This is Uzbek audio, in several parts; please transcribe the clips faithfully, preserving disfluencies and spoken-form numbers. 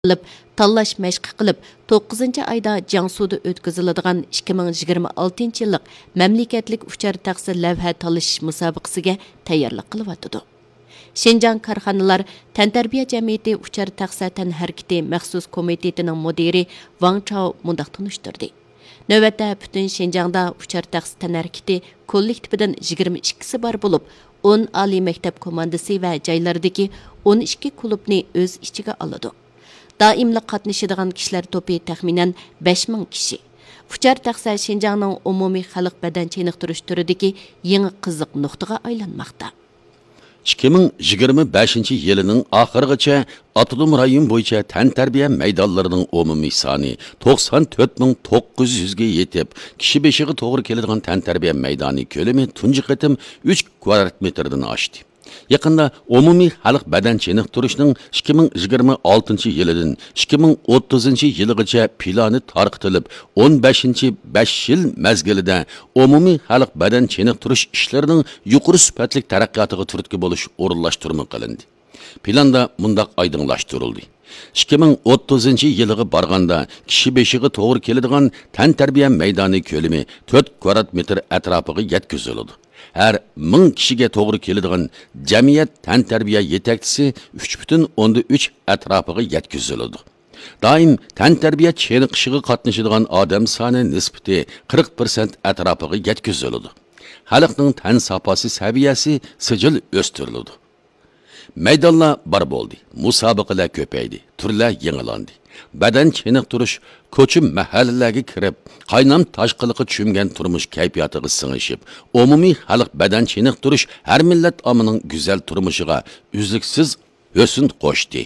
qilib, tanlash mashqi qilib, to'qqizinchi oyda Jiangsuda o'tkaziladigan ikki ming yigirma oltinchi yillik mamlakatlik uchar taxsi lavha tanlash musobaqasiga tayyorlik qilyotdi. Şinjan Karxanalar Tantarbiya Jamiyati uchar taxsa tan harakati maxsus komitetining mudiri Wang Chao mundaq tunishtirdi. Növbətdə bütün Şinjanda uchar taxsi tan harakati kollektividan yigirma ikkisi bor bo'lib, o'n oliy maktab komandasi va joylardagi o'n ikki klubni o'z ichiga oladi. Daimli qatnashadigan kishilar to'pi taxminan besh ming kishi. Uchar taxsa Şinjanning umumiy xalq badan chiniqtirish turidagi yangi qiziq nuqtaga aylanmoqda. ikki ming yigirma beshinchi yilining oxirigacha Avtonom rayon bo'yicha tantarbiya maydonlarining umumiy soni to'qson to'rt ming to'qqiz yuz ga yetib, kishi beshiga to'g'ri keladigan tantarbiya maydoni ko'lami tunji qatim uch kvadrat metrdan oshdi. Yaqinda umumiy xalq badan chiniqtirishning ikki ming yigirma oltinchi yilidan ikki ming o'ttizinchi yilgacha plani tarqitilib, o'n beshinchi besh yil mezgilida umumiy xalq badan chiniqtirish ishlarining yuqori sifatli taraqqiyotiga turtki bo'lish o'rinlashtirma qilindi. Planda mundaq oydinlashtirildi. ikki ming o'ttizinchi yilga borganda kishi beshiga to'g'ri keladigan tantarbiya maydoni ko'lami to'rt kvadrat metr atrofiga yetkaziladi. Her ming kishiga to'g'ri keladigan jamiyat tantarbiya yetakchisi uch butun o'ndan uch atrofiga yetkaziladi. Doim tantarbiya cheniqishiga qatnashadigan odam soni nisbati qirq persent atrofiga yetkaziladi. Xalqning tan sopasi saviyasi sijil o'stiriladi. Maydonlar bar bo'ldi, musobaqalar ko'paydi, turlar yangilandi. Badan chiniqtirish ko'chim mahallalarga kirib, qaynam tashqiliqi tushungan turmush kayfiyatiga singishib, umumiy xalq badan chiniqtirish har millat omining go'zal turmushiga uzluksiz husn qo'shdi.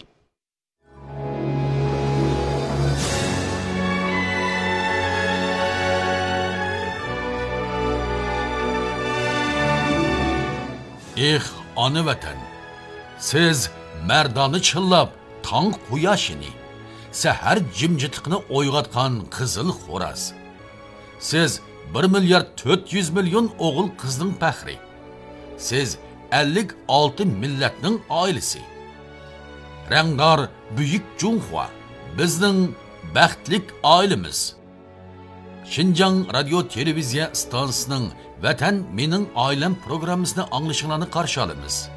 Eh, ona vatan, siz mardoni chillab, tong quyoshini sahar jimjitliqni o'yg'atgan qizil xo'raz. Siz bir milliard to'rt yuz million o'g'il qizning faxri. Siz ellik olti millatning oilasi. Rangdor buyuk Junhua bizning baxtlik oilamiz. Şinjan radio televiziya stansiyasining Vatan mening oilam programmasini anglashinglarni qarshi olamiz.